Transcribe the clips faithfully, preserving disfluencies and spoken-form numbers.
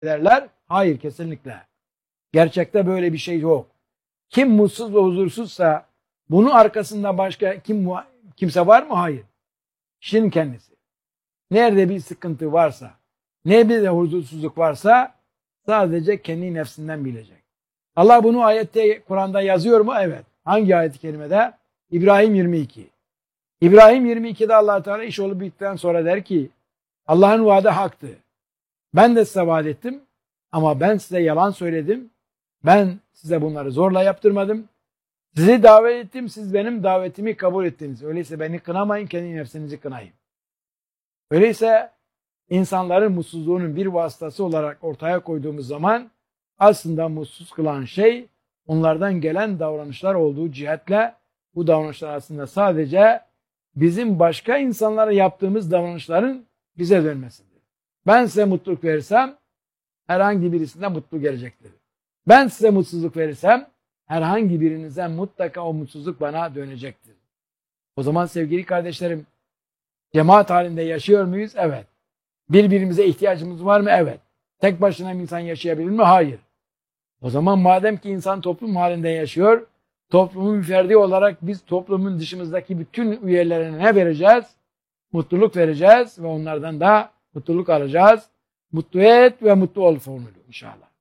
ederler. Hayır, kesinlikle. Gerçekte böyle bir şey yok. Kim mutsuz ve huzursuzsa bunun arkasında başka kim kimse var mı? Hayır. Kişinin kendisi. Nerede bir sıkıntı varsa, nerede de huzursuzluk varsa sadece kendi nefsinden bilecek. Allah bunu ayette, Kur'an'da yazıyor mu? Evet. Hangi ayet-i kerimede? İbrahim yirmi iki. İbrahim yirmi ikide Allah Teala iş olup bittikten sonra der ki Allah'ın vaadi haktı. Ben de size vaat ettim ama ben size yalan söyledim. Ben size bunları zorla yaptırmadım. Sizi davet ettim, siz benim davetimi kabul ettiniz. Öyleyse beni kınamayın, kendi nefsinizi kınayın. Öyleyse insanların mutsuzluğunun bir vasıtası olarak ortaya koyduğumuz zaman aslında mutsuz kılan şey onlardan gelen davranışlar olduğu cihetle bu davranışlar aslında sadece bizim başka insanlara yaptığımız davranışların bize dönmesidir. Ben size mutluluk verirsem herhangi birisine mutlu gelecektir. Ben size mutsuzluk verirsem herhangi birinize mutlaka o mutsuzluk bana dönecektir. O zaman sevgili kardeşlerim, cemaat halinde yaşıyor muyuz? Evet. Birbirimize ihtiyacımız var mı? Evet. Tek başına bir insan yaşayabilir mi? Hayır. O zaman madem ki insan toplum halinde yaşıyor, toplumun bir ferdi olarak biz toplumun dışımızdaki bütün üyelerine ne vereceğiz? Mutluluk vereceğiz ve onlardan da mutluluk alacağız. Mutlu et ve mutlu ol formülü inşallah.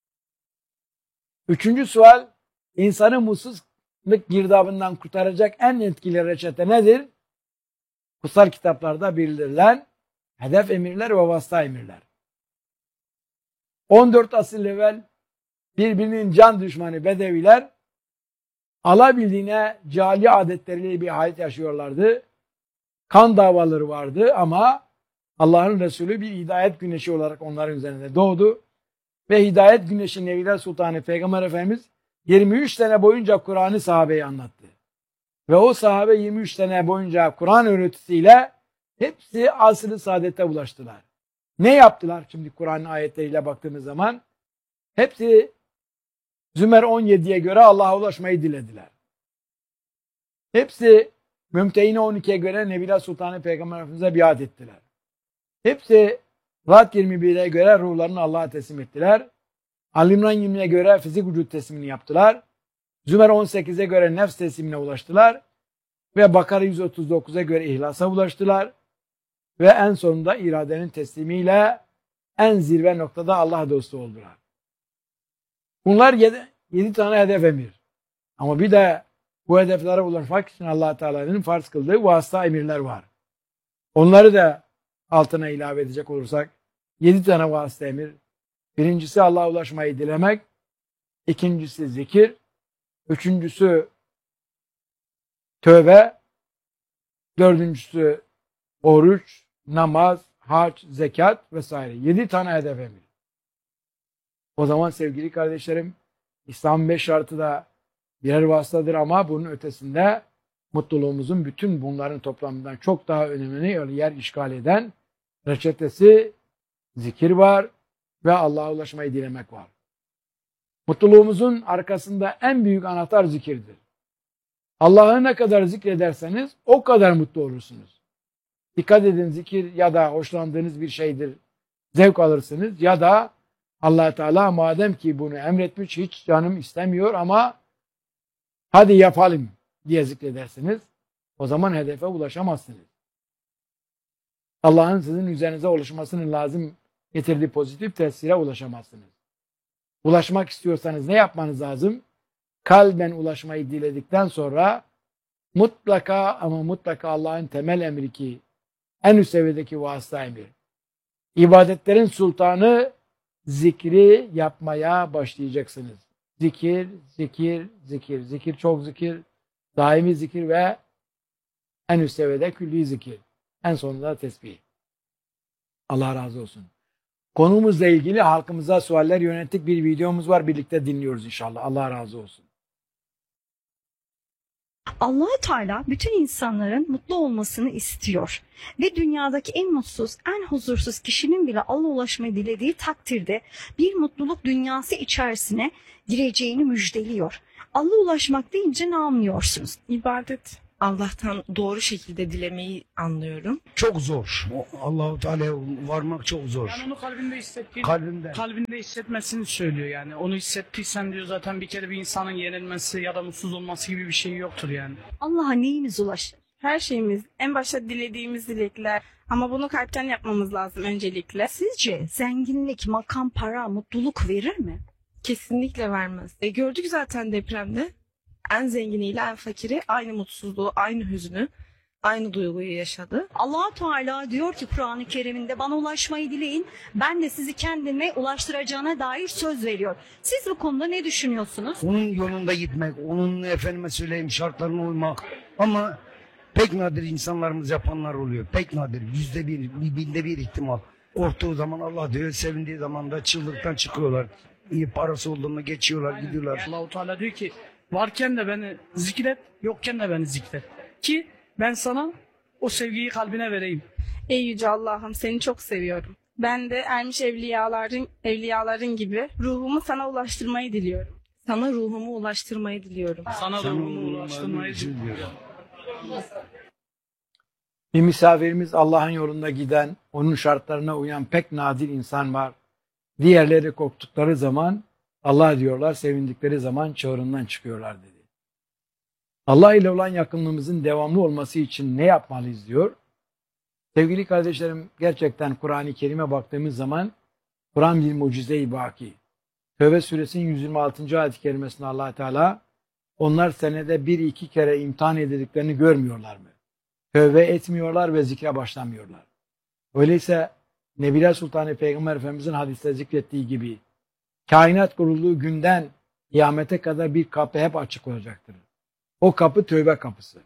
Üçüncü sual, insanı mutsuzluk girdabından kurtaracak en etkili reçete nedir? Kutsal kitaplarda bildirilen hedef emirler ve vasıta emirler. on dört asıl evvel birbirinin can düşmanı Bedeviler alabildiğine cali adetleriyle bir hayat yaşıyorlardı. Kan davaları vardı ama Allah'ın Resulü bir hidayet güneşi olarak onların üzerinde doğdu. Ve hidayet güneşi Nebiler Sultanı Peygamber Efendimiz yirmi üç sene boyunca Kur'an'ı sahabeye anlattı. Ve o sahabe yirmi üç sene boyunca Kur'an öğretisiyle hepsi asr-ı saadete ulaştılar. Ne yaptılar şimdi Kur'an ayetleriyle baktığımız zaman? Hepsi Zümer on yediye göre Allah'a ulaşmayı dilediler. Hepsi Mümtehine on ikiye göre Nebiler Sultanı Peygamber Efendimiz'e biat ettiler. Hepsi Ra'd yirmi bire göre ruhlarını Allah'a teslim ettiler. Ali-İmran yirmiye göre fizik vücut teslimini yaptılar. Zümer on sekize göre nefs teslimine ulaştılar. Ve Bakara yüz otuz dokuza göre ihlasa ulaştılar. Ve en sonunda iradenin teslimiyle en zirve noktada Allah dostu oldular. Bunlar yedi, yedi tane hedef emir. Ama bir de bu hedeflere ulaşmak için Allah Teala'nın farz kıldığı vasıta emirler var. Onları da altına ilave edecek olursak yedi tane vasıta emir. Birincisi Allah'a ulaşmayı dilemek. İkincisi zikir. Üçüncüsü tövbe. Dördüncüsü oruç, namaz, hac, zekat vesaire. Yedi tane hedef emir. O zaman sevgili kardeşlerim, İslam'ın beş şartı da birer vasıtadır ama bunun ötesinde mutluluğumuzun bütün bunların toplamından çok daha önemli yer işgal eden reçetesi zikir var ve Allah'a ulaşmayı dilemek var. Mutluluğumuzun arkasında en büyük anahtar zikirdir. Allah'ı ne kadar zikrederseniz o kadar mutlu olursunuz. Dikkat edin, zikir ya da hoşlandığınız bir şeydir, zevk alırsınız ya da Allah Teala madem ki bunu emretmiş, hiç canım istemiyor ama hadi yapalım diye zikredersiniz. O zaman hedefe ulaşamazsınız. Allah'ın sizin üzerinize oluşmasının lazım getirdiği pozitif tesire ulaşamazsınız. Ulaşmak istiyorsanız ne yapmanız lazım? Kalben ulaşmayı diledikten sonra mutlaka ama mutlaka Allah'ın temel emri ki en üst seviyedeki vasıta emir. İbadetlerin sultanı zikri yapmaya başlayacaksınız. Zikir, zikir, zikir. Zikir, çok zikir, daimi zikir ve en üst seviyede külli zikir. En sonunda tesbih. Allah razı olsun. Konumuzla ilgili halkımıza sualler yönettik bir videomuz var. Birlikte dinliyoruz inşallah. Allah razı olsun. Allah-u Teala bütün insanların mutlu olmasını istiyor. Ve dünyadaki en mutsuz, en huzursuz kişinin bile Allah'a ulaşmayı dilediği takdirde bir mutluluk dünyası içerisine gireceğini müjdeliyor. Allah'a ulaşmak deyince ne anlıyorsunuz? İbadet. Allah'tan doğru şekilde dilemeyi anlıyorum. Çok zor. O Allahu Teala'ya varmak çok zor. Yani onu kalbinde hissettiğin, Kalbimde. kalbinde hissetmesini söylüyor yani. Onu hissettiysen diyor zaten bir kere bir insanın yenilmesi ya da mutsuz olması gibi bir şey yoktur yani. Allah'a neyimiz ulaşır? Her şeyimiz, en başta dilediğimiz dilekler. Ama bunu kalpten yapmamız lazım öncelikle. Sizce zenginlik, makam, para, mutluluk verir mi? Kesinlikle vermez. E, gördük zaten depremde. En zenginiyle en fakiri aynı mutsuzluğu, aynı hüznü, aynı duyguyu yaşadı. Allah Teala diyor ki Kur'an-ı Kerim'inde bana ulaşmayı dileyin. Ben de sizi kendime ulaştıracağına dair söz veriyor. Siz bu konuda ne düşünüyorsunuz? Onun yolunda gitmek, onun efendime söyleyeyim şartlarına uymak. Ama pek nadir insanlarımız yapanlar oluyor. Pek nadir. Yüzde bir, bir binde bir ihtimal. Korktuğu zaman Allah diyor, sevindiği zaman da çığlıktan çıkıyorlar. İyi parası olduğunu geçiyorlar, Aynen. gidiyorlar. Allah-u Teala diyor ki varken de beni zikret, yokken de beni zikret. Ki ben sana o sevgiyi kalbine vereyim. Ey yüce Allah'ım, seni çok seviyorum. Ben de ermiş evliyaların, evliyaların gibi ruhumu sana ulaştırmayı diliyorum. Sana ruhumu ulaştırmayı diliyorum. Sana Sana ruhumu ruhumu ulaştırmayı ulaştırmayı diliyorum. Bir misafirimiz Allah'ın yolunda giden, onun şartlarına uyan pek nadir insan var. Diğerleri korktukları zaman Allah diyorlar, sevindikleri zaman çığırından çıkıyorlar dedi. Allah ile olan yakınlığımızın devamlı olması için ne yapmalıyız diyor. Sevgili kardeşlerim, gerçekten Kur'an-ı Kerim'e baktığımız zaman Kur'an bir mucize-i baki. Tevbe suresinin yüz yirmi altıncı ayet-i kerimesinde Allah Teala onlar senede bir iki kere imtihan edildiklerini görmüyorlar mı? Tövbe etmiyorlar ve zikre başlamıyorlar. Öyleyse Nebiler Sultanı Peygamber Efendimizin hadiste zikrettiği gibi kainat kurulduğu günden kıyamete kadar bir kapı hep açık olacaktır. O kapı tövbe kapısı.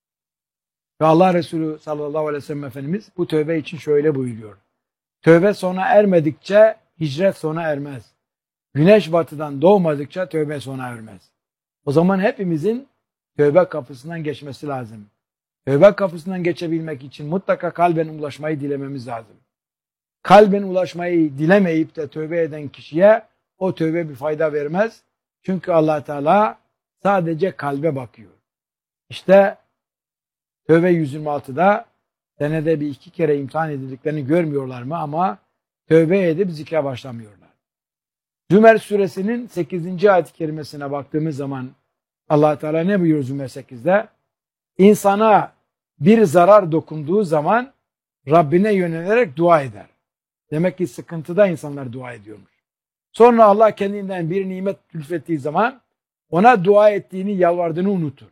Ve Allah Resulü sallallahu aleyhi ve sellem Efendimiz bu tövbe için şöyle buyuruyor. Tövbe sona ermedikçe hicret sona ermez. Güneş batıdan doğmadıkça tövbe sona ermez. O zaman hepimizin tövbe kapısından geçmesi lazım. Tövbe kapısından geçebilmek için mutlaka kalben ulaşmayı dilememiz lazım. Kalben ulaşmayı dilemeyip de tövbe eden kişiye o tövbe bir fayda vermez. Çünkü Allah Teala sadece kalbe bakıyor. İşte Tövbe yüz yirmi altıda senede bir iki kere imtihan edildiklerini görmüyorlar mı ama tövbe edip zikre başlamıyorlar. Zümer suresinin sekizinci ayet-i kerimesine baktığımız zaman Allah Teala ne buyuruyor Zümer sekizde? İnsana bir zarar dokunduğu zaman Rabbine yönelerek dua eder. Demek ki sıkıntıda insanlar dua ediyormuş. Sonra Allah kendinden bir nimet lütfettiği zaman ona dua ettiğini, yalvardığını unutur.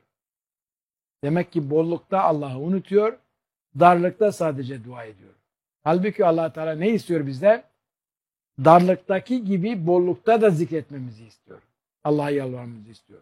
Demek ki bollukta Allah'ı unutuyor, darlıkta sadece dua ediyor. Halbuki Allah Teala ne istiyor bizden? Darlıktaki gibi bollukta da zikretmemizi istiyor. Allah'a yalvarmamızı istiyor.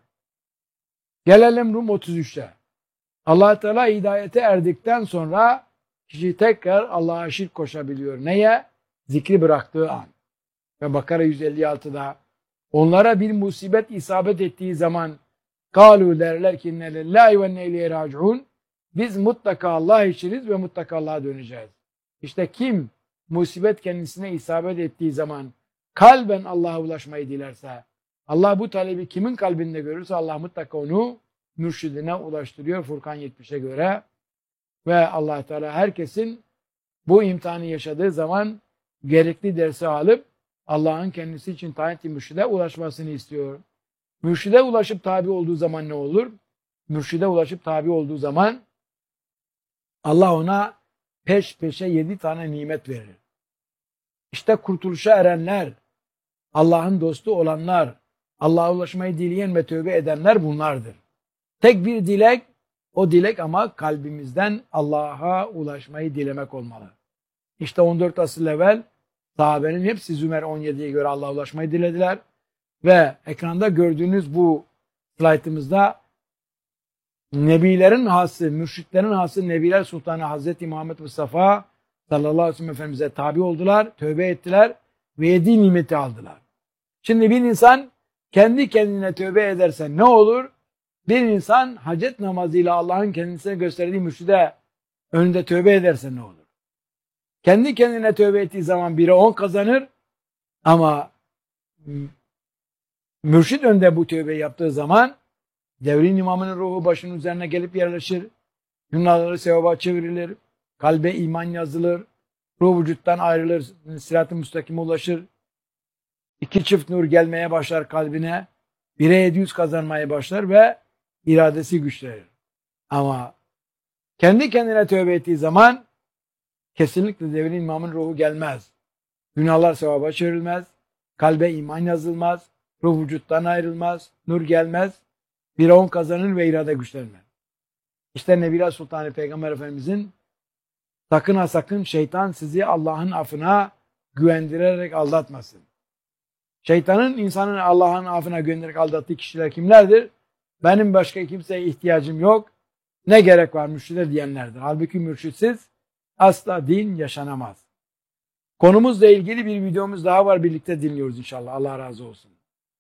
Gelelim Rum otuz üçte. Allah Teala hidayete erdikten sonra kişi tekrar Allah'a şirk koşabiliyor. Neye? Zikri bıraktığı an. Ve Bakara yüz elli altıda onlara bir musibet isabet ettiği zaman kâlû derler ki inne lillâhi ve inne ileyhi râciûn. Biz mutlaka Allah içiniz ve mutlaka Allah'a döneceğiz. İşte kim musibet kendisine isabet ettiği zaman kalben Allah'a ulaşmayı dilerse, Allah bu talebi kimin kalbinde görürse Allah mutlaka onu mürşidine ulaştırıyor Furkan yetmişe göre. Ve Allah Teala herkesin bu imtihanı yaşadığı zaman gerekli dersi alıp Allah'ın kendisi için tayin ettiği mürşide ulaşmasını istiyor. Mürşide ulaşıp tabi olduğu zaman ne olur? Mürşide ulaşıp tabi olduğu zaman Allah ona peş peşe yedi tane nimet verir. İşte kurtuluşa erenler, Allah'ın dostu olanlar, Allah'a ulaşmayı dileyen ve tövbe edenler bunlardır. Tek bir dilek, o dilek ama kalbimizden Allah'a ulaşmayı dilemek olmalı. İşte on dört asıl evvel sahabenin hepsi Zümer on yediye göre Allah'a ulaşmayı dilediler. Ve ekranda gördüğünüz bu slaytımızda Nebilerin hası, mürşitlerin hası Nebiler Sultanı Hazreti Muhammed Mustafa sallallahu aleyhi ve sellem Efendimiz'e tabi oldular, tövbe ettiler ve yedi nimeti aldılar. Şimdi bir insan kendi kendine tövbe ederse ne olur? Bir insan hacet namazıyla Allah'ın kendisine gösterdiği mürşide önünde tövbe ederse ne olur? Kendi kendine tövbe ettiği zaman biri on kazanır ama mürşid önünde bu tövbe yaptığı zaman Devrin imamının ruhu başının üzerine gelip yerleşir. Günahları sevaba çevrilir. Kalbe iman yazılır. Ruh vücuttan ayrılır. Sırat-ı müstakime ulaşır. İki çift nur gelmeye başlar kalbine. Bire yedi yüz kazanmaya başlar ve iradesi güçlenir. Ama kendi kendine tövbe ettiği zaman kesinlikle devrin imamın ruhu gelmez. Günahlar sevaba çevrilmez. Kalbe iman yazılmaz. Ruh vücuttan ayrılmaz. Nur gelmez. Bire on kazanır ve irade güçlenmez. İşte Nebila Sultanı Peygamber Efendimizin sakın ha sakın şeytan sizi Allah'ın affına güvendirerek aldatmasın. Şeytanın insanın Allah'ın affına güvendirerek aldattığı kişiler kimlerdir? Benim başka kimseye ihtiyacım yok. Ne gerek var mürşide diyenlerdir. Halbuki mürşitsiz asla din yaşanamaz. Konumuzla ilgili bir videomuz daha var. Birlikte dinliyoruz inşallah. Allah razı olsun.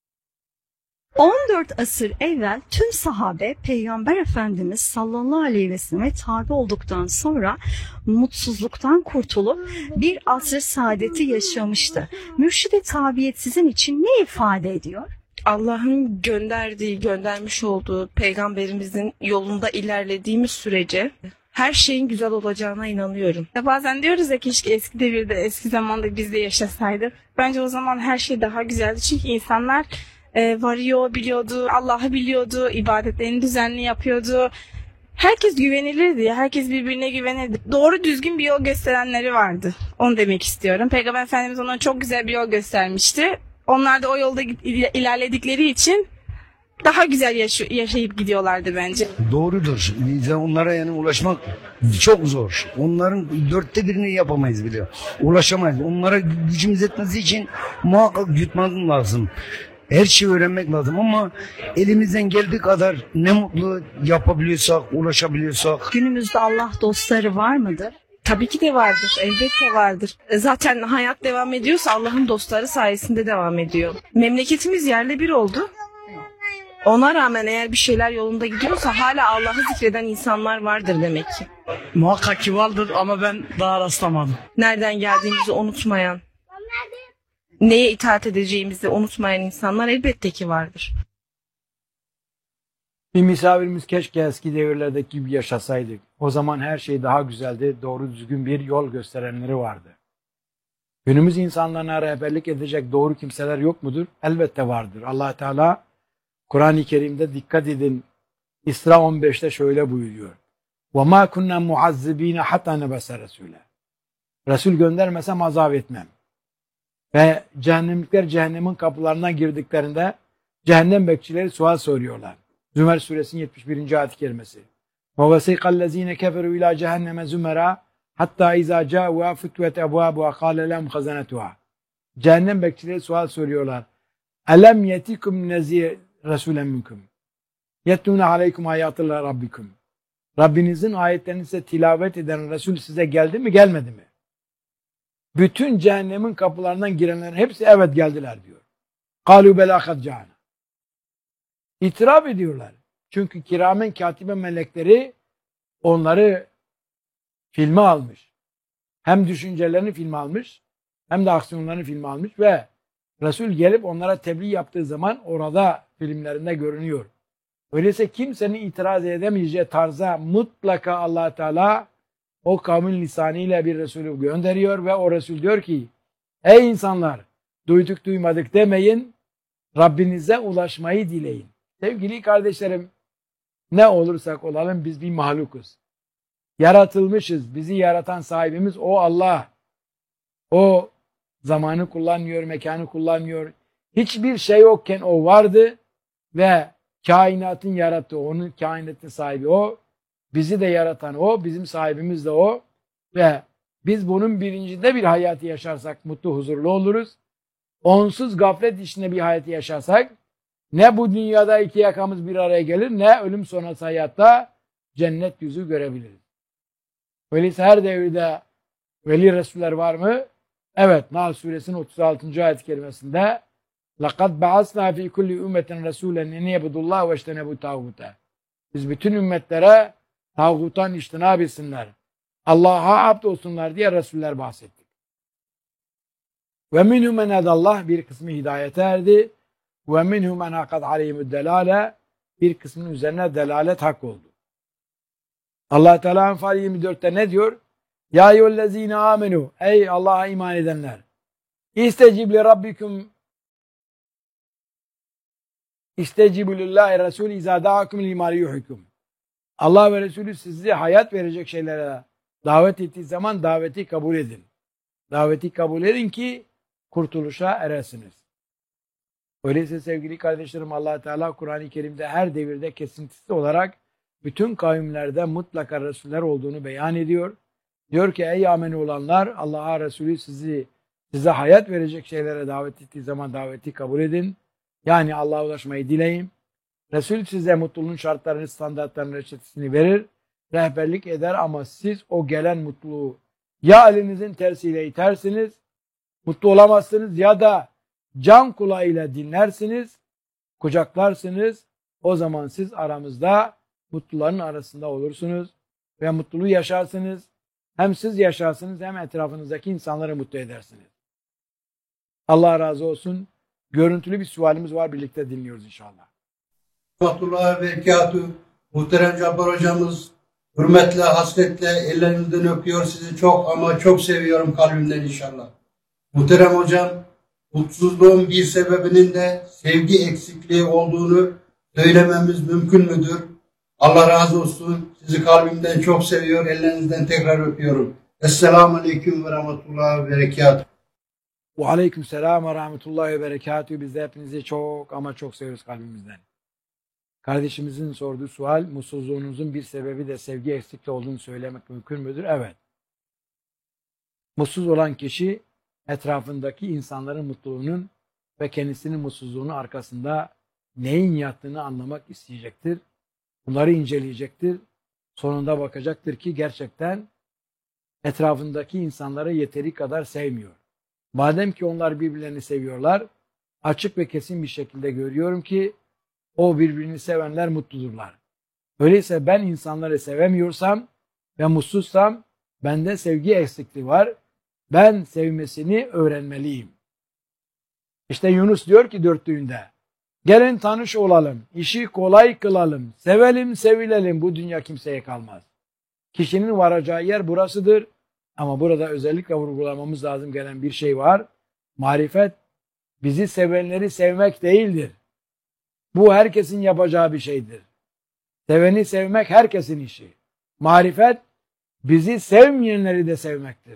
on dört asır evvel tüm sahabe Peygamber Efendimiz sallallahu aleyhi ve selleme tabi olduktan sonra mutsuzluktan kurtulup bir asr saadeti yaşamıştı. Mürşide tabiyet sizin için ne ifade ediyor? Allah'ın gönderdiği, göndermiş olduğu peygamberimizin yolunda ilerlediğimiz sürece her şeyin güzel olacağına inanıyorum. Bazen diyoruz ya keşke eski devirde, eski zamanda biz de yaşasaydık. Bence o zaman her şey daha güzeldi. Çünkü insanlar e, varıyor, biliyordu, Allah'ı biliyordu, ibadetlerini düzenli yapıyordu. Herkes güvenilirdi ya, herkes birbirine güvenirdi. Doğru düzgün bir yol gösterenleri vardı. Onu demek istiyorum. Peygamber Efendimiz ona çok güzel bir yol göstermişti. Onlar da o yolda ilerledikleri için daha güzel yaşay- yaşayıp gidiyorlardı bence. Doğrudur. Biz onlara yani ulaşmak çok zor. Onların dörtte birini yapamayız bile. Ulaşamayız. Onlara gücümüz etmesi için muhakkak yutmamız lazım. Her şeyi öğrenmek lazım ama elimizden geldiği kadar ne mutlu yapabiliyorsak, ulaşabiliyorsak. Günümüzde Allah dostları var mıdır? Tabii ki de vardır, elbette vardır. E, Zaten hayat devam ediyorsa Allah'ın dostları sayesinde devam ediyor. Memleketimiz yerle bir oldu. Ona rağmen eğer bir şeyler yolunda gidiyorsa hala Allah'ı zikreden insanlar vardır demek ki. Muhakkak ki vardır ama ben daha rastlamadım. Nereden geldiğimizi unutmayan, neye itaat edeceğimizi unutmayan insanlar elbette ki vardır. Bir misafirimiz keşke eski devirlerdeki gibi yaşasaydık. O zaman her şey daha güzeldi. Doğru düzgün bir yol gösterenleri vardı. Günümüz insanlarına rehberlik edecek doğru kimseler yok mudur? Elbette vardır. Allah Teala Kur'an-ı Kerim'de dikkat edin. İsra on beşte şöyle buyuruyor. وَمَا كُنَّا مُعَذِّب۪ينَ حَتَّى نَبَسَ رَسُولًا. Resul göndermesem azap etmem. Ve cehennemlikler cehennemin kapılarından girdiklerinde cehennem bekçileri sual soruyorlar. Zümer suresinin yetmiş birinci ayet-i kerimesi. وَوَسِيقَ الَّذ۪ينَ كَفَرُوا اِلٰى جَهَنَّمَ زُمَرًا حَتَّى اِذَا جَاءُوا فُتْوَتْ اَبْوَابُهَا قَالَ لَهُمْ خَزَنَتُهَا. Cehennem bekçileri sual soruyorlar. Elem yetikum nezir Resulen minkum. Yettûne aleykum ayatullah rabbikum. Rabbinizin ayetlerini size tilavet eden Resul size geldi mi gelmedi mi? Bütün cehennemin kapılarından girenlerin hepsi evet geldiler diyor. Kalu belâ cana. İtiraf ediyorlar. Çünkü kiramen katibe melekleri onları filme almış. Hem düşüncelerini filme almış hem de aksiyonlarını filme almış ve Resul gelip onlara tebliğ yaptığı zaman orada filmlerinde görünüyor. Öyleyse kimsenin itiraz edemeyeceği tarza mutlaka Allah Teala o kavmin lisanıyla bir Resulü gönderiyor ve o Resul diyor ki ey insanlar duyduk duymadık demeyin, Rabbinize ulaşmayı dileyin. Sevgili kardeşlerim, ne olursak olalım biz bir mahlukuz. Yaratılmışız. Bizi yaratan sahibimiz o Allah. O zamanı kullanmıyor, mekanı kullanmıyor. Hiçbir şey yokken o vardı ve kainatın yarattığı, onun kainatın sahibi o. Bizi de yaratan o, bizim sahibimiz de o. Ve biz bunun bilincinde bir hayatı yaşarsak mutlu, huzurlu oluruz. Onsuz gaflet içinde bir hayatı yaşarsak ne bu dünyada iki yakamız bir araya gelir ne ölüm sonrası hayatta cennet yüzü görebiliriz. Öyleyse her devirde veli Resuller var mı? Evet, Nahl suresinin otuz altıncı ayet-i kerimesinde لَقَدْ بَعَثْنَا ف۪ي كُلِّ اُمَّةٍ رَسُولًا اِنِيَبُدُ اللّٰهُ وَاَجْتَنَبُ تَاغُوتَ. Biz bütün ümmetlere tağutan iştinab etsinler. Allah'a abd olsunlar diye Resuller bahsettik. Ve minhum men hedallah, bir kısmı hidayete erdi. Ve minhum men hakad aleyhimüd delale, bir kısmının üzerine delalet hak oldu. Allah Teala Enfal yirmi dörtte ne diyor? Ya eyyühellezine amenu, ey Allah'a iman edenler. İstecib li rabbikum İstecibu lillahi Resulü izâ da'akum limâ yuhkum. Allah ve Resulü sizi hayat verecek şeylere davet ettiği zaman daveti kabul edin. Daveti kabul edin ki kurtuluşa eresiniz. Öyleyse sevgili kardeşlerim, Allah Teala Kur'an-ı Kerim'de her devirde kesintisiz olarak bütün kavimlerde mutlaka Resuller olduğunu beyan ediyor. Diyor ki ey ameni olanlar, Allah'a Resulü sizi size hayat verecek şeylere davet ettiği zaman daveti kabul edin. Yani Allah'a ulaşmayı dileyin. Resul size mutluluğun şartlarını, standartlarını, reçetesini verir, rehberlik eder ama siz o gelen mutluluğu ya elinizin tersiyle itersiniz, mutlu olamazsınız, ya da can kulağıyla dinlersiniz, kucaklarsınız. O zaman siz aramızda mutluların arasında olursunuz ve mutluluğu yaşarsınız. Hem siz yaşarsınız hem etrafınızdaki insanları mutlu edersiniz. Allah razı olsun. Görüntülü bir sualimiz var, birlikte dinliyoruz inşallah. Rahmetullahi ve berekatuhu. Muhterem Cabbar hocamız, hürmetle, hasretle ellerinizden öpüyor. Sizi çok ama çok seviyorum kalbimden inşallah. Muhterem hocam, mutsuzluğun bir sebebinin de sevgi eksikliği olduğunu söylememiz mümkün müdür? Allah razı olsun. Sizi kalbimden çok seviyor. Ellerinizden tekrar öpüyorum. Esselamu Aleyküm ve Rahmetullahi ve Berekatuhu. Ve aleyküm selam ve rahmetullahi ve berekatühü. Biz de hepinizi çok ama çok seviyoruz kalbimizden. Kardeşimizin sorduğu sual, mutsuzluğunuzun bir sebebi de sevgi eksikliği olduğunu söylemek mümkün müdür? Evet. Mutsuz olan kişi etrafındaki insanların mutluluğunun ve kendisinin mutsuzluğunun arkasında neyin yattığını anlamak isteyecektir. Bunları inceleyecektir. Sonunda bakacaktır ki gerçekten etrafındaki insanları yeteri kadar sevmiyor. Madem ki onlar birbirlerini seviyorlar, açık ve kesin bir şekilde görüyorum ki o birbirini sevenler mutludurlar. Öyleyse ben insanları sevemiyorsam ve mutsuzsam bende sevgi eksikliği var. Ben sevmesini öğrenmeliyim. İşte Yunus diyor ki dörtlüğünde, gelin tanış olalım, işi kolay kılalım, sevelim sevilelim, bu dünya kimseye kalmaz. Kişinin varacağı yer burasıdır. Ama burada özellikle vurgulamamız lazım gelen bir şey var. Marifet bizi sevenleri sevmek değildir. Bu herkesin yapacağı bir şeydir. Seveni sevmek herkesin işi. Marifet bizi sevmeyenleri de sevmektir.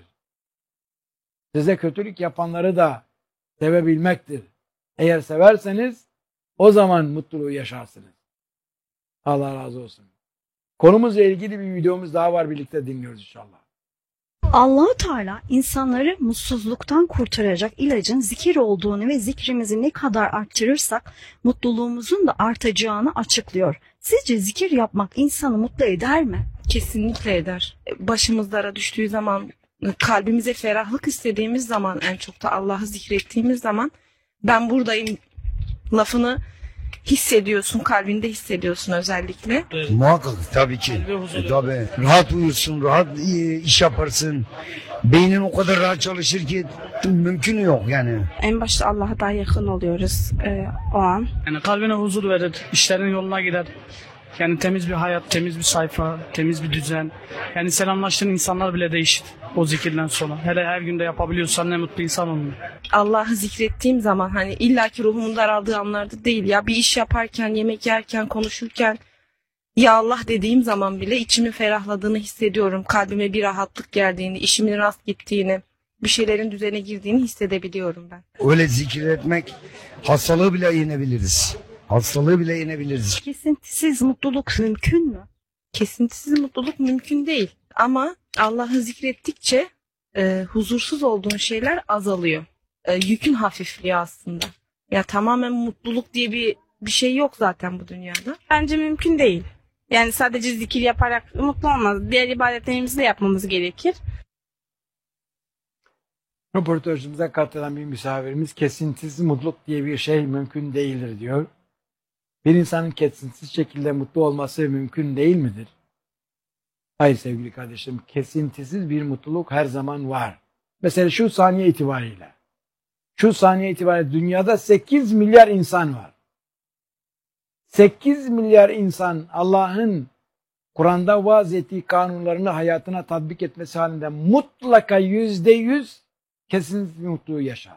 Size kötülük yapanları da sevebilmektir. Eğer severseniz o zaman mutluluğu yaşarsınız. Allah razı olsun. Konumuzla ilgili bir videomuz daha var, birlikte dinliyoruz inşallah. Allah-u Teala insanları mutsuzluktan kurtaracak ilacın zikir olduğunu ve zikrimizi ne kadar arttırırsak mutluluğumuzun da artacağını açıklıyor. Sizce zikir yapmak insanı mutlu eder mi? Kesinlikle eder. Başımız dara düştüğü zaman, kalbimize ferahlık istediğimiz zaman, en çok da Allah'ı zikrettiğimiz zaman ben buradayım lafını hissediyorsun, kalbinde hissediyorsun özellikle. Muhakkak tabii ki. E, tabii. Rahat uyursun, rahat e, iş yaparsın. Beynin o kadar rahat çalışır ki mümkün yok yani. En başta Allah'a daha yakın oluyoruz e, o an. Yani kalbine huzur verir, işlerin yoluna gider. Yani temiz bir hayat, temiz bir sayfa, temiz bir düzen. Yani selamlaştığın insanlar bile değişir o zikirden sonra. Hele her günde yapabiliyorsan ne mutlu insan olmuyor. Allah'ı zikrettiğim zaman hani illaki ruhumun daraldığı anlarda değil ya, bir iş yaparken, yemek yerken, konuşurken ya Allah dediğim zaman bile içimin ferahladığını hissediyorum. Kalbime bir rahatlık geldiğini, işimin rast gittiğini, bir şeylerin düzene girdiğini hissedebiliyorum ben. Öyle zikir etmek, hastalığı bile yenebiliriz. Hastalığı bile yenebiliriz. Kesintisiz mutluluk mümkün mü? Kesintisiz mutluluk mümkün değil. Ama Allah'ı zikrettikçe e, huzursuz olduğun şeyler azalıyor. E, yükün hafifliyor aslında. Ya tamamen mutluluk diye bir bir şey yok zaten bu dünyada. Bence mümkün değil. Yani sadece zikir yaparak mutlu olmaz. Diğer ibadetlerimizi de yapmamız gerekir. Röportajımıza katılan bir misafirimiz kesintisiz mutluluk diye bir şey mümkün değildir diyor. Bir insanın kesintisiz şekilde mutlu olması mümkün değil midir? Hayır sevgili kardeşim, kesintisiz bir mutluluk her zaman var. Mesela şu saniye itibariyle, şu saniye itibariyle dünyada sekiz milyar insan var. sekiz milyar insan Allah'ın Kur'an'da vaaz ettiği kanunlarını hayatına tatbik etmesi halinde mutlaka yüzde yüz kesinlikle mutluluğu yaşar.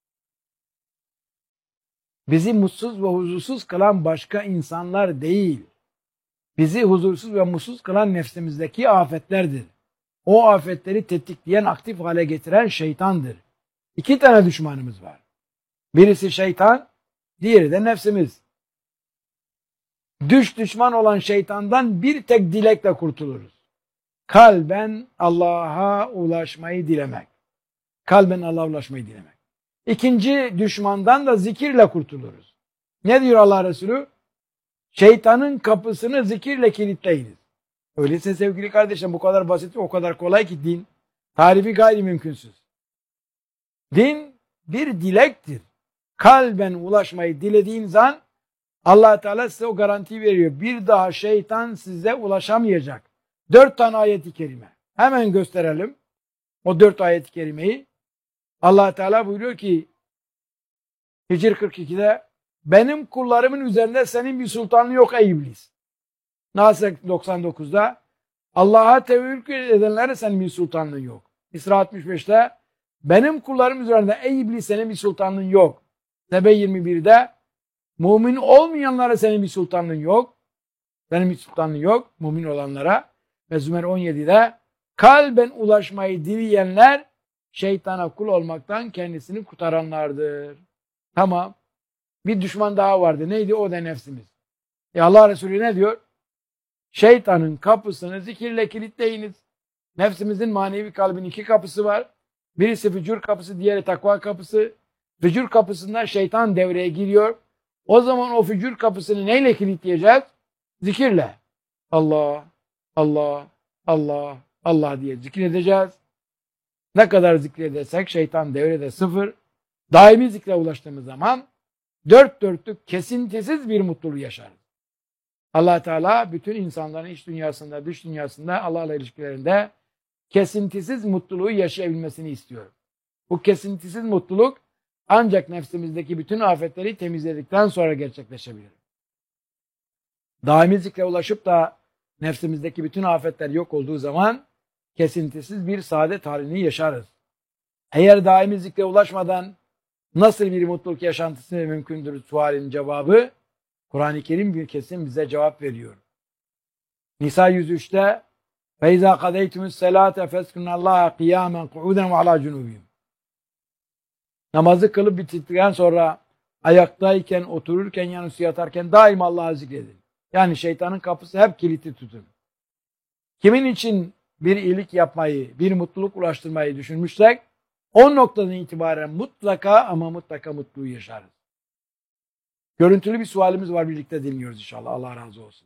Bizi mutsuz ve huzursuz kılan başka insanlar değil. Bizi huzursuz ve mutsuz kılan nefsimizdeki afetlerdir. O afetleri tetikleyen, aktif hale getiren şeytandır. İki tane düşmanımız var. Birisi şeytan, diğeri de nefsimiz. Düş düşman olan şeytandan bir tek dilekle kurtuluruz. Kalben Allah'a ulaşmayı dilemek. Kalben Allah'a ulaşmayı dilemek. İkinci düşmandan da zikirle kurtuluruz. Ne diyor Allah Resulü? Şeytanın kapısını zikirle kilitleyiniz. Öyleyse sevgili kardeşim bu kadar basit, o kadar kolay ki din. Tarifi gayri mümkünsüz. Din bir dilektir. Kalben ulaşmayı dilediğiniz an Allah Teala size o garantiyi veriyor. Bir daha şeytan size ulaşamayacak. Dört tane ayet-i kerime. Hemen gösterelim. O dört ayet-i kerimeyi. Allah Teala buyuruyor ki Hicr kırk ikide benim kullarımın üzerinde senin bir sultanın yok ey iblis. Nas doksan dokuzda Allah'a tevekkül edenlere senin bir sultanlığın yok. İsra altmış beşte benim kullarım üzerinde ey iblis senin bir sultanlığın yok. Sebe yirmi birde mümin olmayanlara senin bir sultanlığın yok. Senin bir sultanlığın yok mümin olanlara. Ve Zümer on yedide kalben ulaşmayı dileyenler şeytana kul olmaktan kendisini kurtaranlardır. Tamam. Bir düşman daha vardı. Neydi? O da nefsimiz. E Allah Resulü ne diyor? Şeytanın kapısını zikirle kilitleyiniz. Nefsimizin manevi kalbin iki kapısı var. Birisi fücur kapısı, diğeri takva kapısı. Fücur kapısından şeytan devreye giriyor. O zaman o fücur kapısını neyle kilitleyeceğiz? Zikirle. Allah, Allah, Allah, Allah diye zikredeceğiz. Ne kadar zikredersek şeytan devrede sıfır. Daimi zikre ulaştığımız zaman dört dörtlük kesintisiz bir mutluluğu yaşarız. Allah Teala bütün insanların iç dünyasında, dış dünyasında, Allah'la ilişkilerinde kesintisiz mutluluğu yaşayabilmesini istiyor. Bu kesintisiz mutluluk ancak nefsimizdeki bütün afetleri temizledikten sonra gerçekleşebilir. Daimi zikre ulaşıp da nefsimizdeki bütün afetler yok olduğu zaman kesintisiz bir saadet halini yaşarız. Eğer daimi zikre ulaşmadan nasıl bir mutluluk yaşantısı mümkündür sualin cevabı Kur'an-ı Kerim bir kesim bize cevap veriyor. Nisa yüz üçte فَاِذَا قَدَيْتُمُ السَّلَاةَ فَاسْكُنَ اللّٰهَ قِيَامًا قُعُودًا وَعَلَى جُنُوبِهِمْ Namazı kılıp bitirdikten sonra ayaktayken, otururken, yanısı yatarken daima Allah'ı zikredin. Yani şeytanın kapısı hep kilitli tutun. Kimin için bir iyilik yapmayı, bir mutluluk ulaştırmayı düşünmüşsek o noktadan itibaren mutlaka ama mutlaka mutluluğu yaşarız. Görüntülü bir sualimiz var, birlikte dinliyoruz inşallah. Allah razı olsun.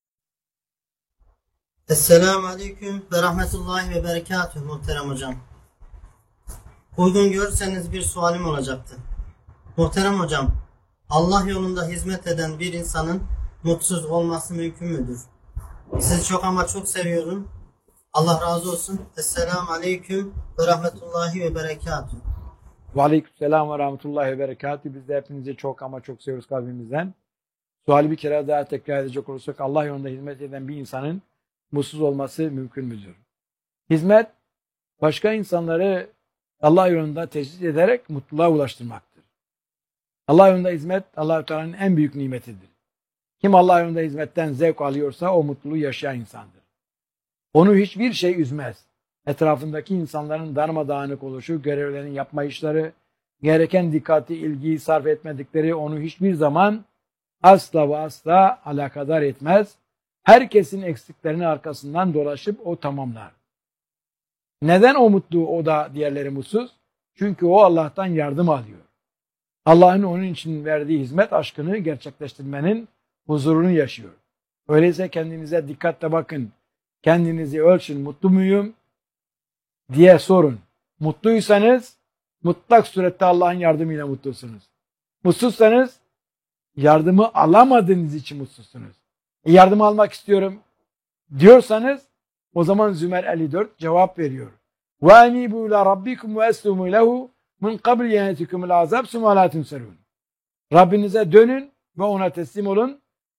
Esselamu Aleyküm ve Rahmetullahi ve Berekatuhu muhterem hocam. Uygun görürseniz bir sualim olacaktı. Muhterem hocam, Allah yolunda hizmet eden bir insanın mutsuz olması mümkün müdür? Sizi çok ama çok seviyorum. Allah razı olsun. Esselamu Aleyküm ve Rahmetullahi ve Berekatuhu. Ve Aleykümselam ve Rahmetullahi ve Berekatuhu. Biz de hepinizi çok ama çok seviyoruz kalbimizden. Suali bir kere daha tekrar edecek olursak Allah yolunda hizmet eden bir insanın mutsuz olması mümkün müdür? Hizmet, başka insanları Allah yolunda teşvik ederek mutluluğa ulaştırmaktır. Allah yolunda hizmet, Allah-u Teala'nın en büyük nimetidir. Kim Allah yolunda hizmetten zevk alıyorsa o mutluluğu yaşayan insandır. Onu hiçbir şey üzmez. Etrafındaki insanların darmadağınık oluşu, görevlerini yapmayışları, gereken dikkati, ilgiyi sarf etmedikleri onu hiçbir zaman asla ve asla alakadar etmez. Herkesin eksiklerini arkasından dolaşıp o tamamlar. Neden o mutlu, o da diğerleri mutsuz? Çünkü o Allah'tan yardım alıyor. Allah'ın onun için verdiği hizmet aşkını gerçekleştirmenin huzurunu yaşıyor. Öyleyse kendinize dikkatle bakın. Kendinizi ölçün, mutlu muyum diye sorun. Mutluysanız mutlak surette Allah'ın yardımıyla mutlusunuz. Mutsuzsanız yardımı alamadığınız için mutsuzsunuz. E, yardım almak istiyorum diyorsanız o zaman Zümer elli dört cevap veriyor. وَاَنِيبُوا اِلَى رَبِّكُمْ وَاَسْلُمُوا لَهُ مِنْ قَبْلِ يَنَتِكُمُ الْعَذَابِ ثُمَّ لَا تُنْصَرُونَ Rabbinize dönün ve ona teslim olun.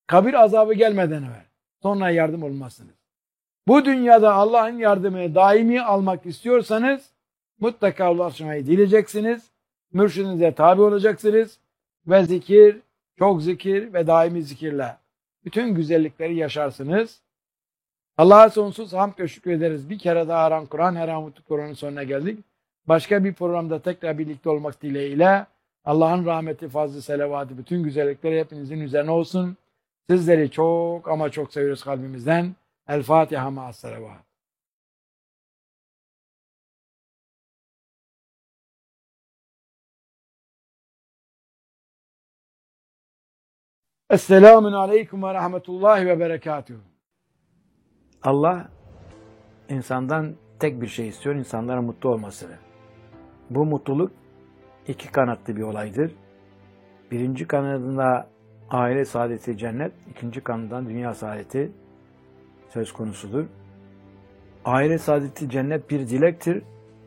kabir azabı gelmeden evvel. Sonra yardım olmazsınız. Bu dünyada Allah'ın yardımını daimi almak istiyorsanız mutlaka ulaşmayı dileyeceksiniz. Mürşidinize tabi olacaksınız. Ve zikir, çok zikir ve daimi zikirle bütün güzellikleri yaşarsınız. Allah'a sonsuz hamd ve şükür ederiz. Bir kere daha Aran Kur'an, her Mutlu Kur'an'ın sonuna geldik. Başka bir programda tekrar birlikte olmak dileğiyle Allah'ın rahmeti, fazlı, selavatı, bütün güzellikleri hepinizin üzerine olsun. Sizleri çok ama çok seviyoruz kalbimizden. El Fatiha ma'as selavat. Esselamun aleyküm ve rahmetullahi ve berekatuhu. Allah insandan tek bir şey istiyor, insanların mutlu olmasını. Bu mutluluk iki kanatlı bir olaydır. Birinci kanadında aile saadeti cennet, ikinci kanadından dünya saadeti söz konusudur. Aile saadeti cennet bir dilektir.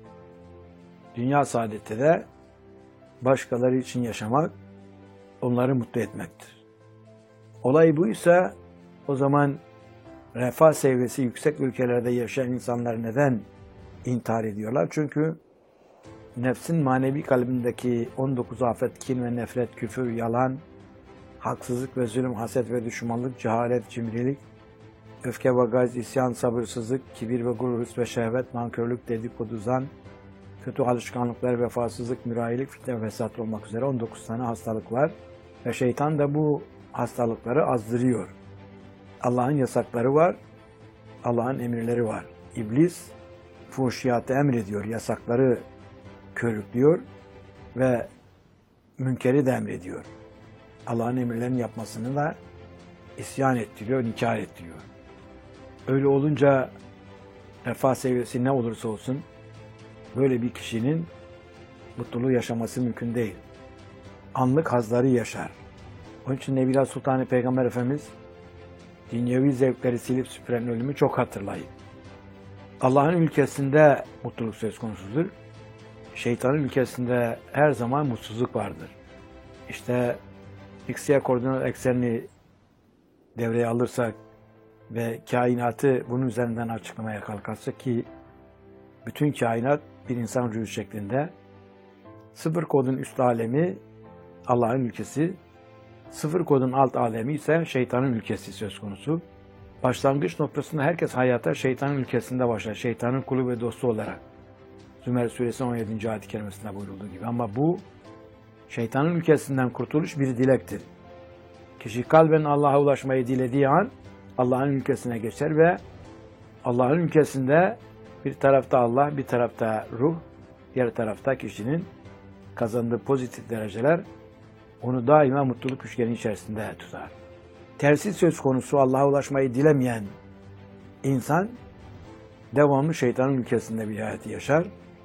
Dünya saadeti de başkaları için yaşamak, onları mutlu etmektir. Olay buysa o zaman refah seviyesi yüksek ülkelerde yaşayan insanlar neden intihar ediyorlar? Çünkü nefsin manevi kalbindeki on dokuz afet, kin ve nefret, küfür, yalan, haksızlık ve zulüm, haset ve düşmanlık, cehalet, cimrilik, öfke ve gayz, isyan, sabırsızlık, kibir ve gurur, hırs ve şehvet, nankörlük, dedikodu, zan, kötü alışkanlıklar, vefasızlık, mürayilik, fitne ve fesat olmak üzere on dokuz tane hastalık var. Ve şeytan da bu hastalıkları azdırıyor. Allah'ın yasakları var, Allah'ın emirleri var. İblis fuhşiyatı emrediyor, yasakları körüklüyor ve münkeri de emrediyor. Allah'ın emirlerini yapmasını da isyan ettiriyor, inkar ettiriyor. Öyle olunca refah seviyesi ne olursa olsun böyle bir kişinin mutluluğu yaşaması mümkün değil. Anlık hazları yaşar. Onun için Nebiler Sultanı Peygamber Efendimiz dünyevi zevkleri silip süpüren ölümü çok hatırlayın. Allah'ın ülkesinde mutluluk söz konusudur. Şeytanın ülkesinde her zaman mutsuzluk vardır. İşte X-Y koordinat eksenini devreye alırsak ve kainatı bunun üzerinden açıklamaya kalkarsak ki bütün kainat bir insan ruhu şeklinde, sıfır kodun üst alemi Allah'ın ülkesi, sıfır kodun alt alemi ise şeytanın ülkesi söz konusu. Başlangıç noktasında herkes hayata şeytanın ülkesinde başlar. Şeytanın kulu ve dostu olarak. Zümer Suresi on yedinci ayet-i kerimesinde buyurulduğu gibi. Ama bu şeytanın ülkesinden kurtuluş bir dilektir. Kişi kalben Allah'a ulaşmayı dilediği an Allah'ın ülkesine geçer ve Allah'ın ülkesinde bir tarafta Allah, bir tarafta ruh, diğer tarafta kişinin kazandığı pozitif dereceler onu daima mutluluk üçgeni içerisinde tutar. Tersi söz konusu Allah'a ulaşmayı dilemeyen insan devamlı şeytanın ülkesinde bir hayatı yaşar.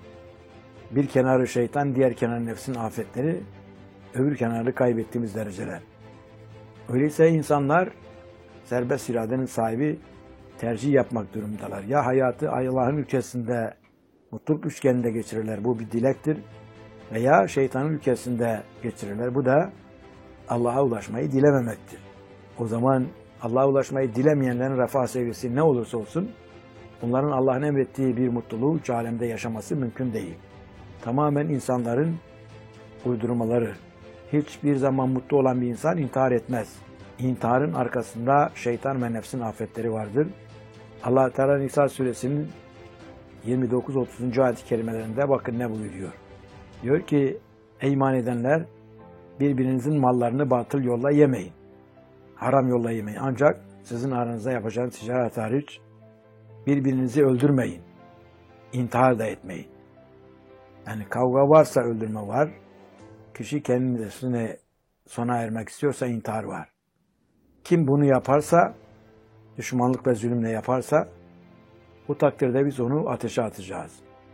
Bir kenarı şeytan, diğer kenarı nefsin afetleri, öbür kenarı kaybettiğimiz dereceler. Öyleyse insanlar serbest iradenin sahibi tercih yapmak durumundalar. Ya hayatı Allah'ın ülkesinde mutluluk üçgeninde geçirirler, bu bir dilektir. Veya şeytanın ülkesinde geçirirler, bu da Allah'a ulaşmayı dilememektir. O zaman Allah'a ulaşmayı dilemeyenlerin refah seviyesi ne olursa olsun, onların Allah'ın emrettiği bir mutluluğu üç alemde yaşaması mümkün değil. Tamamen insanların uydurmaları. Hiçbir zaman mutlu olan bir insan intihar etmez. İntiharın arkasında şeytan ve nefsin afetleri vardır. Allah Teala Nisa suresinin yirmi dokuz otuzuncu ayet-i kerimelerinde bakın ne buyuruyor. Diyor ki, ey iman edenler, birbirinizin mallarını batıl yolla yemeyin. Haram yolla yemeyin. Ancak sizin aranızda yapacağınız ticaret hariç birbirinizi öldürmeyin. İntihar da etmeyin. Yani kavga varsa öldürme var. Kişi kendisine sona ermek istiyorsa intihar var. Kim bunu yaparsa, düşmanlık ve zulümle yaparsa, bu takdirde biz onu ateşe atacağız.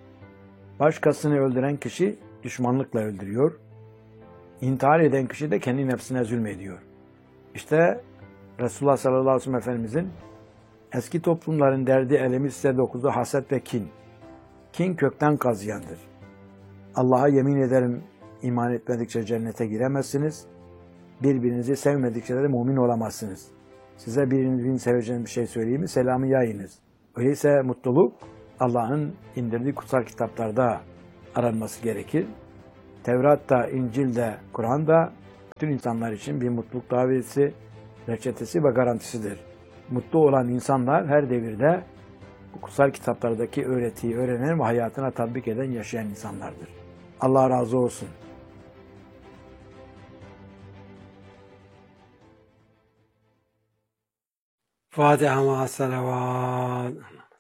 Başkasını öldüren kişi düşmanlıkla öldürüyor. İntihar eden kişi de kendi nefsine zulmediyor. İşte Resulullah sallallahu aleyhi ve sellem Efendimizin eski toplumların derdi, elemi size dokuzu haset ve kin. Kin kökten kazıyandır. Allah'a yemin ederim iman etmedikçe cennete giremezsiniz. Birbirinizi sevmedikçe de mümin olamazsınız. Size birbirini seveceğiniz bir şey söyleyeyim mi? Selamı yayınız. Öyleyse mutluluk Allah'ın indirdiği kutsal kitaplarda aranması gerekir. Tevrat'ta, İncil'de, Kur'an'da bütün insanlar için bir mutluluk daveti, reçetesi ve garantisidir. Mutlu olan insanlar her devirde bu kutsal kitaplardaki öğretiyi öğrenen ve hayatına tatbik eden, yaşayan insanlardır. Allah razı olsun. Fatiha ma salavat.